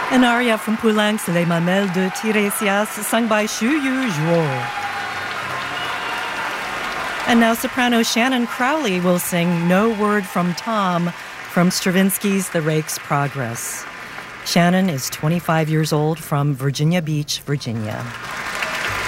An aria from Poulenc's Les Mamelles de Tiresias, sung by Xu Yu Zhuo. And now soprano Shannon Crowley will sing No Word from Tom from Stravinsky's The Rake's Progress. Shannon is 25 years old from Virginia Beach, Virginia.